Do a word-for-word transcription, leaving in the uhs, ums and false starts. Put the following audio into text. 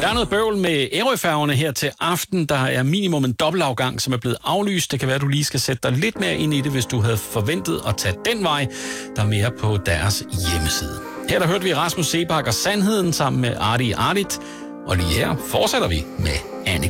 Der er noget bøvl med Ærøfærgerne her til aften. Der er minimum en dobbeltafgang, som er blevet aflyst. Det kan være, at du lige skal sætte dig lidt mere ind i det, hvis du havde forventet at tage den vej. Der er mere på deres hjemmeside. Her der hørte vi Rasmus Seebach og Sandheden sammen med Arti Ardit. Og lige her fortsætter vi med Anne.